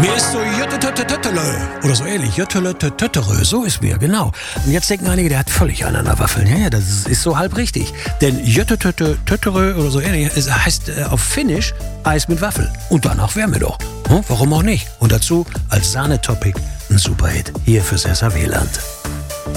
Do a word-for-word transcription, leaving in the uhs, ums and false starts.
Mir ist so Jöttetöttetöttelö oder so ähnlich. Jöttetöttetötterö, so ist mir, genau. Und jetzt denken einige, der hat völlig einen an der Waffeln. Ja, ja, das ist, ist so halb richtig. Denn Jöttetötterö oder so ähnlich es heißt äh, auf Finnisch Eis mit Waffel. Und danach wären wir doch. Hm? Warum auch nicht? Und dazu als Sahnetopic ein Superhit hier fürs S A W-Land.